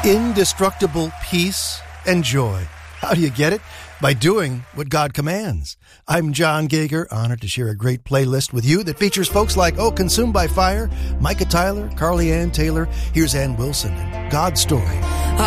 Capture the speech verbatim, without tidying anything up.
Indestructible peace and joy. How do you get it? By doing what God commands. I'm John Gager, honored to share a great playlist with you that features folks like, oh, Consumed by Fire, Micah Tyler, Carly Ann Taylor. Here's Ann Wilson and God's Story.